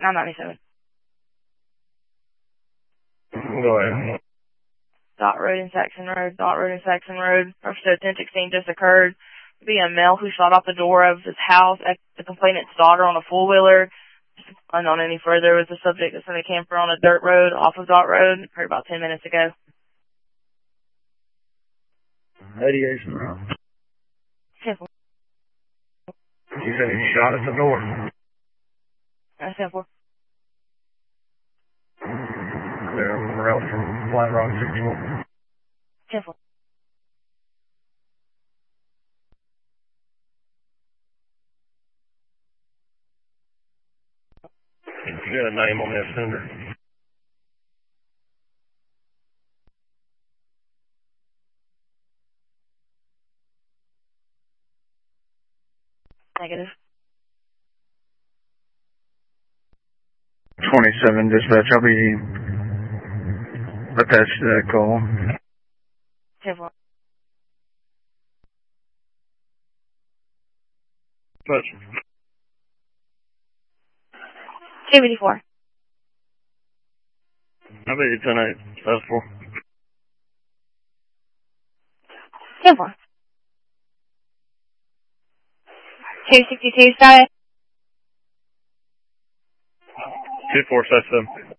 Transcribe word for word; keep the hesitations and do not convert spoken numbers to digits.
nine ninety-seven. Go ahead. Dot Road and Saxon Road. Dot Road and Saxon Road. First ten sixteen just occurred. Be a male who shot out the door of his house at the complainant's daughter on a four-wheeler. Unknown any further, was the subject that's in a camper on a dirt road off of Dot Road. Occurred about ten minutes ago. Radiation round. Simple. You said he shot at the door. That's simple. They're route from Flat Rock sixty-one. Simple. You got a name on that sender? Negative. twenty-seven dispatch, I'll be attached to that call. Simple. Touch. two eighty-four. I'll be ten eight. That's four. Simple. two sixty-two, status. two four seven seven.